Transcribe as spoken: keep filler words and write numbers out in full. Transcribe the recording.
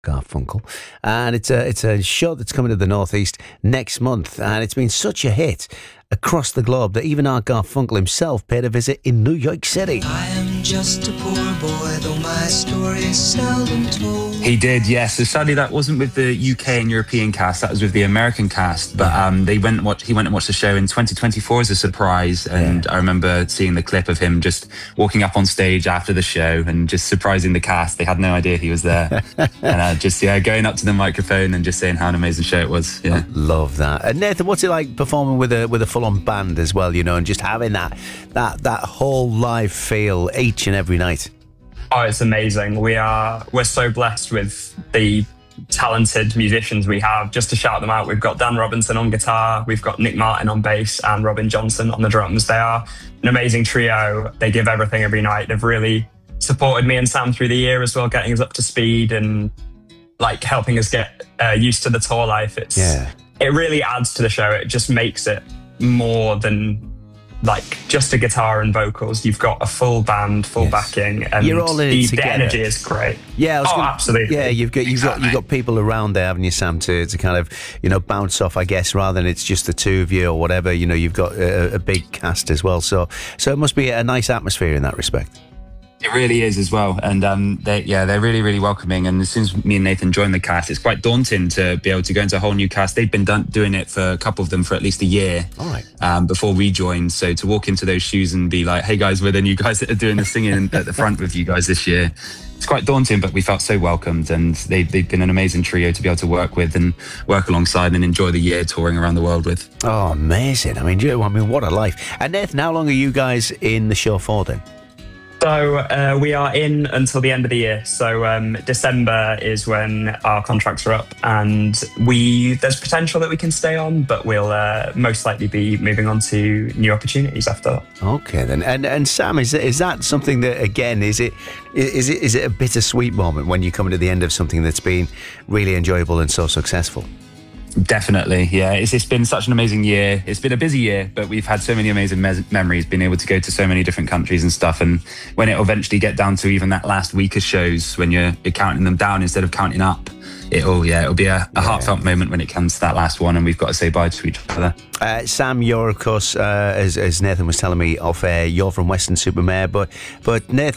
Garfunkel, and it's a it's a show that's coming to the Northeast next month, and it's been such a hit across the globe that even Art Garfunkel himself paid a visit in New York City. I am just a poor boy, though my story is seldom told. He did, yes. So sadly, that wasn't with the U K and European cast. That was with the American cast. But um, they went and watched, he went and watched the show in twenty twenty-four as a surprise. And yeah. I remember seeing the clip of him just walking up on stage after the show and just surprising the cast. They had no idea he was there. and uh, just yeah, going up to the microphone and just saying how an amazing show it was. Yeah, I love that. And Nathan, what's it like performing with a with a full-on band as well? You know, and just having that that that whole live feel each and every night. Oh, it's amazing. We are we're so blessed with the talented musicians we have. Just to shout them out, we've got Dan Robinson on guitar, we've got Nick Martin on bass, and Robin Johnson on the drums. They are an amazing trio. They give everything every night. They've really supported me and Sam through the year as well, getting us up to speed and like helping us get uh, used to the tour life. It's yeah. It really adds to the show. It just makes it more than like just a guitar and vocals. You've got a full band, full yes. backing, and you're all in the, it together. The energy is great. Yeah, I was oh, gonna, absolutely. Yeah, you've got you've exactly. got you've got people around there, haven't you, Sam, to to kind of you know bounce off, I guess, rather than it's just the two of you or whatever. You know, you've got a, a big cast as well, so so it must be a nice atmosphere in that respect. It really is as well, and um, they, yeah, they're really, really welcoming. And as soon as me and Nathan joined the cast, it's quite daunting to be able to go into a whole new cast. They've been done, doing it for a couple of them for at least a year, all right, um, before we joined. So to walk into those shoes and be like, "Hey guys, we're the new guys that are doing the singing at the front with you guys this year," it's quite daunting. But we felt so welcomed, and they've they've been an amazing trio to be able to work with and work alongside and enjoy the year touring around the world with. Oh, amazing! I mean, you, I mean, what a life! And Nathan, how long are you guys in the show for then? So uh, we are in until the end of the year. So um, December is when our contracts are up, and we there's potential that we can stay on, but we'll uh, most likely be moving on to new opportunities after that. Okay then. And and Sam, is is that something that again is it is it is it a bittersweet moment when you come to the end of something that's been really enjoyable and so successful? Definitely, yeah. It's, it's been such an amazing year. It's been a busy year, but we've had so many amazing me- memories, being able to go to so many different countries and stuff. And when it'll eventually get down to even that last week of shows, when you're, you're counting them down instead of counting up, it'll yeah, it'll be a, a yeah. heartfelt moment when it comes to that last one, and we've got to say bye to each other. Uh, Sam, you're of course, uh, as, as Nathan was telling me off air, you're from Weston-super-Mare, but but Nathan.